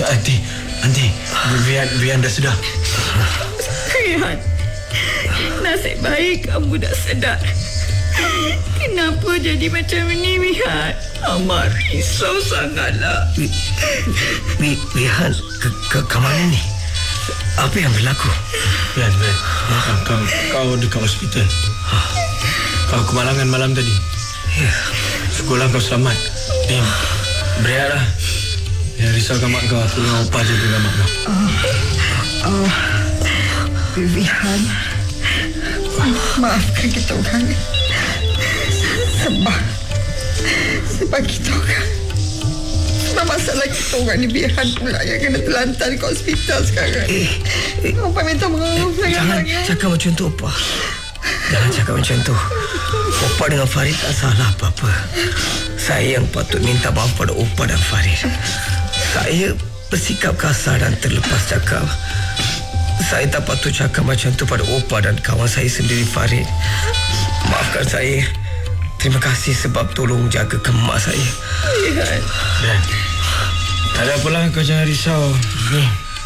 Nanti Rian dah sedar. Rian, nasib baik kamu dah sedar. Kenapa jadi macam ni, Rian? Amat risau sangatlah. Rian, ke mana ni? Apa yang berlaku? Rian, kau dekat hospital. Kau kemalangan malam tadi. Sekolah kau selamat. Berehatlah. Yang risaukan mak kau, tolong opah je dengan mak kau. Rian, maafkan kita orang. Sebab kita orang, sebab masalah kita orang ni, Rian pula yang kena terlantar ke hospital sekarang. Opah minta maaf. Jangan cakap macam tu, Opah. Jangan cakap macam tu. Opah dengan Farid tak salah apa-apa. Saya yang patut minta maaf pada Opah dan Farid. Saya bersikap kasar dan terlepas cakap. Saya tak patut cakap macam tu pada Opah dan kawan saya sendiri, Farid. Maafkan saya. Terima kasih sebab tolong jagakan mak saya. Dan tak ada apalah, kau jangan risau. Ni